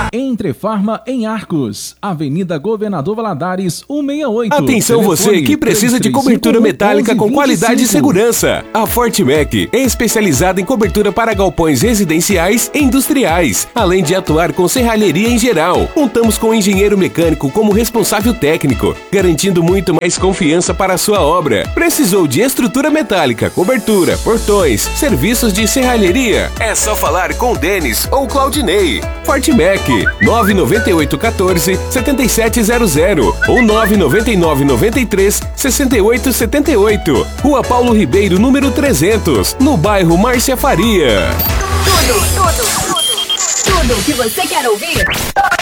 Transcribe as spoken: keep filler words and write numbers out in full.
Entre Farma em Arcos, Avenida Governador Valadares, cento e sessenta e oito. Atenção você que precisa de cobertura metálica com qualidade e segurança. A Fortmec é especializada em cobertura para galpões residenciais e industriais, além de atuar com serralheria em geral. Contamos com um engenheiro mecânico como responsável técnico, garantindo muito mais confiança para a sua obra. Precisou de estrutura metálica, cobertura, portões, serviços de serralheria? É só falar com o Denis ou o Claudinei. Fortmec, nove nove oito um quatro, sete sete zero zero ou nove nove nove nove três, seis oito sete oito. Rua Paulo Ribeiro, número trezentos, no bairro Márcia Faria. Tudo, tudo, tudo, tudo que você quer ouvir.